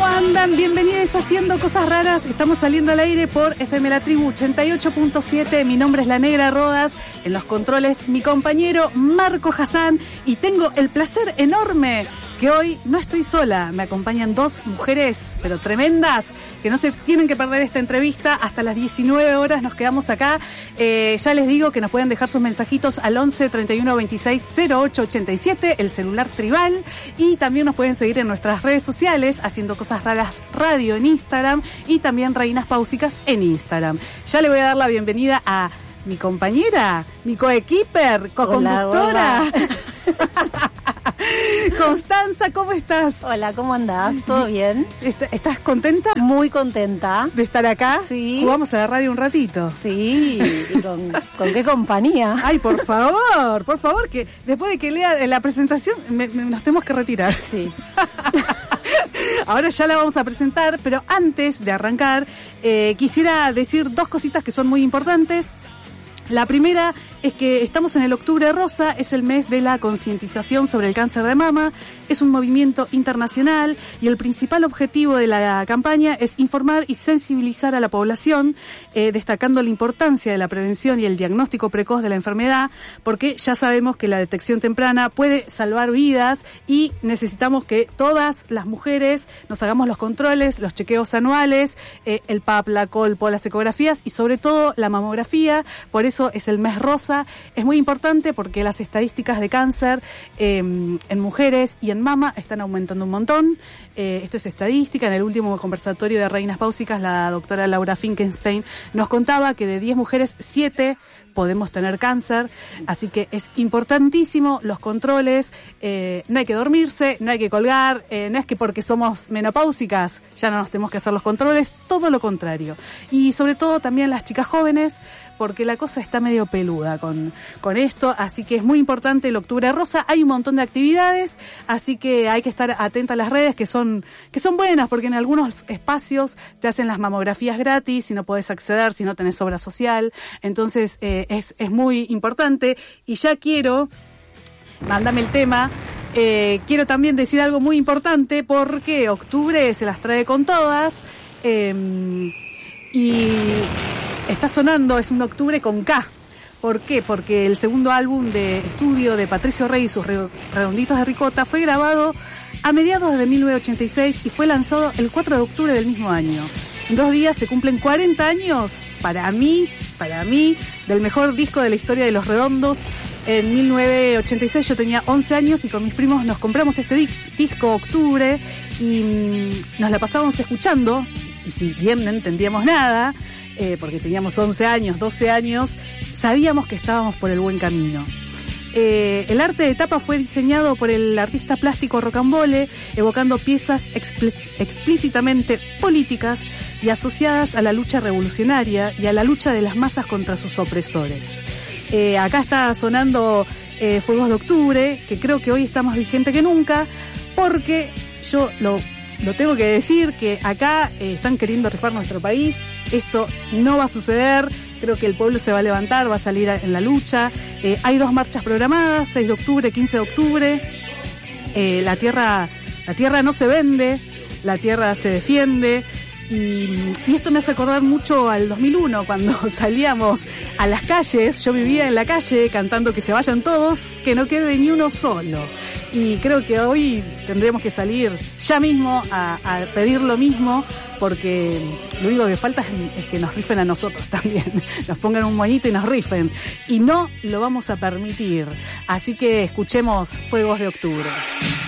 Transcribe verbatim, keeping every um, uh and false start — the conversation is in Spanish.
¿Cómo andan? Bienvenidos a Haciendo Cosas Raras. Estamos saliendo al aire por F M La Tribu ochenta y ocho punto siete. Mi nombre es La Negra Rodas. En los controles, mi compañero Marco Hassan. Y tengo el placer enorme que hoy no estoy sola. Me acompañan dos mujeres, pero tremendas, que no se tienen que perder esta entrevista. Hasta las diecinueve horas nos quedamos acá. Eh, ya les digo que nos pueden dejar sus mensajitos al once, treinta y uno, veintiséis, cero ocho ochenta y siete, el celular tribal. Y también nos pueden seguir en nuestras redes sociales, Haciendo Cosas Raras Radio en Instagram y también Reinas Pausicas en Instagram. Ya le voy a dar la bienvenida a mi compañera, mi coequiper, co-conductora. Hola, hola. Constanza, ¿cómo estás? Hola, ¿cómo andás? ¿Todo bien? ¿Estás contenta? Muy contenta. ¿De estar acá? Sí. ¿Jugamos a la radio un ratito? Sí. ¿Y con, con qué compañía? Ay, por favor, por favor, que después de que lea la presentación me, me, nos tenemos que retirar. Sí. Ahora ya la vamos a presentar, pero antes de arrancar, eh, quisiera decir dos cositas que son muy importantes. La primera es que estamos en el Octubre Rosa, es el mes de la concientización sobre el cáncer de mama, es un movimiento internacional y el principal objetivo de la campaña es informar y sensibilizar a la población, eh, destacando la importancia de la prevención y el diagnóstico precoz de la enfermedad, porque ya sabemos que la detección temprana puede salvar vidas y necesitamos que todas las mujeres nos hagamos los controles, los chequeos anuales, eh, el P A P, la colpo, las ecografías y sobre todo la mamografía. Por eso es el mes rosa. Es muy importante porque las estadísticas de cáncer eh, en mujeres y en mama están aumentando un montón. Eh, esto es estadística. En el último conversatorio de Reinas Pausicas, la doctora Laura Finkenstein nos contaba que de diez mujeres, siete podemos tener cáncer, así que es importantísimo los controles. Eh, no hay que dormirse, no hay que colgar, eh, no es que porque somos menopáusicas ya no nos tenemos que hacer los controles, todo lo contrario. Y sobre todo también las chicas jóvenes, porque la cosa está medio peluda con, con esto, así que es muy importante el Octubre Rosa. Hay un montón de actividades, así que hay que estar atenta a las redes que son, que son buenas, porque en algunos espacios te hacen las mamografías gratis, si no podés acceder, si no tenés obra social, entonces eh, es, es muy importante. Y ya quiero, mándame el tema, eh, quiero también decir algo muy importante, porque octubre se las trae con todas, eh, y está sonando, es un octubre con K. ¿Por qué? Porque el segundo álbum de estudio de Patricio Rey y sus Redonditos de Ricota fue grabado a mediados de mil novecientos ochenta y seis y fue lanzado el cuatro de octubre del mismo año. En dos días se cumplen cuarenta años, para mí, para mí, del mejor disco de la historia de Los Redondos. En mil novecientos ochenta y seis yo tenía once años y con mis primos nos compramos este di- disco Octubre y mmm, nos la pasábamos escuchando, y si bien no entendíamos nada, eh, porque teníamos once años, doce años, sabíamos que estábamos por el buen camino. Eh, el arte de tapa fue diseñado por el artista plástico Rocambole, evocando piezas explic- explícitamente políticas y asociadas a la lucha revolucionaria y a la lucha de las masas contra sus opresores. Eh, acá está sonando eh, Fuegos de Octubre, que creo que hoy está más vigente que nunca, porque yo lo, lo tengo que decir, que acá eh, están queriendo rifar nuestro país. Esto no va a suceder. Creo que el pueblo se va a levantar, va a salir en la lucha. Eh, hay dos marchas programadas, seis de octubre, quince de octubre. Eh, la tierra, la tierra no se vende, la tierra se defiende. Y, y esto me hace acordar mucho al dos mil uno, cuando salíamos a las calles. Yo vivía en la calle cantando que se vayan todos, que no quede ni uno solo. Y creo que hoy tendremos que salir ya mismo a, a pedir lo mismo, porque lo único que falta es, es que nos rifen a nosotros también, nos pongan un moñito y nos rifen, y no lo vamos a permitir. Así que escuchemos Fuegos de Octubre.